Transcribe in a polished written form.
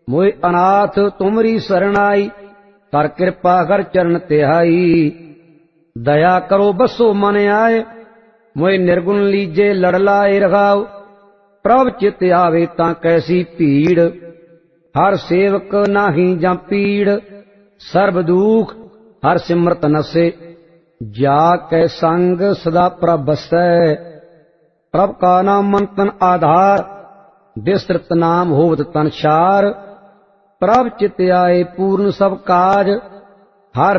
मोहि अनाथ तुमरी शरण आई, कर कृपा कर चरण तिहाई। दया करो बसो मन आए, मोहि निर्गुण लीजे लड़ लाए रघाओ। प्रभ चित आवे तां कैसी भीड़, हर सेवक नाही जां पीड़। सर्ब दुख हर सिमरत नसे, जा कै संग सदा प्रभ बसै। प्रभ का नाम मन तन आधार, विस्तृत नाम होवत तन छार। प्रभ चित आए पूर्ण सब काज,